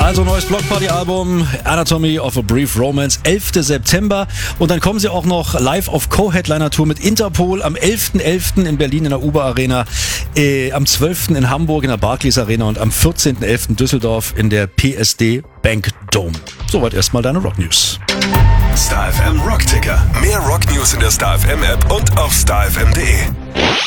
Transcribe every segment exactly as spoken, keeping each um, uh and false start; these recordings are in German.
Also neues Blockparty-Album Anatomy of a Brief Romance, elfter September. Und dann kommen sie auch noch live auf Co-Headliner-Tour mit Interpol am elften elften in Berlin in der Uber Arena, äh, am zwölften in Hamburg in der Barclays Arena und am vierzehnten elften Düsseldorf in der P S D Bank Dome. Soweit erstmal deine Rock News. Star F M Rock Ticker. Mehr Rock News in der Star F M App und auf star f m punkt d e.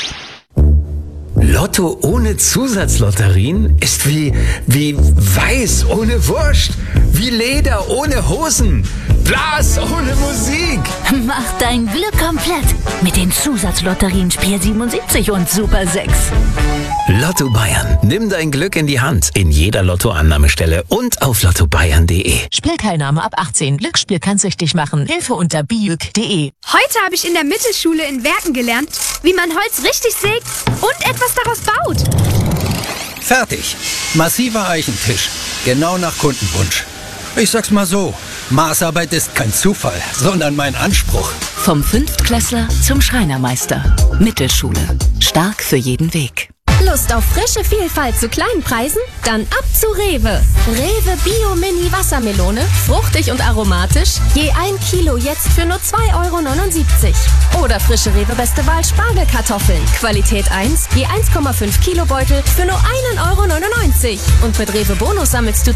Lotto ohne Zusatzlotterien ist wie, wie Weiß ohne Wurst, wie Leder ohne Hosen, Blas ohne Musik. Mach dein Glück komplett mit den Zusatzlotterien Spiel siebenundsiebzig und Super sechs. Lotto Bayern. Nimm dein Glück in die Hand. In jeder Lottoannahmestelle und auf lotto bayern punkt de. Spielteilnahme ab achtzehn. Glücksspiel kann süchtig machen. Hilfe unter biüg punkt de. Heute habe ich in der Mittelschule in Werken gelernt, wie man Holz richtig sägt und etwas daraus baut. Fertig. Massiver Eichentisch. Genau nach Kundenwunsch. Ich sag's mal so, Maßarbeit ist kein Zufall, sondern mein Anspruch. Vom Fünftklässler zum Schreinermeister. Mittelschule. Stark für jeden Weg. Lust auf frische Vielfalt zu kleinen Preisen? Dann ab zu Rewe. Rewe Bio Mini Wassermelone, fruchtig und aromatisch, je ein Kilo jetzt für nur zwei Euro neunundsiebzig. Oder frische Rewe Beste Wahl Spargelkartoffeln, Qualität eins, je eins Komma fünf Kilo Beutel für nur einen Euro neunundneunzig. Und mit Rewe Bonus sammelst du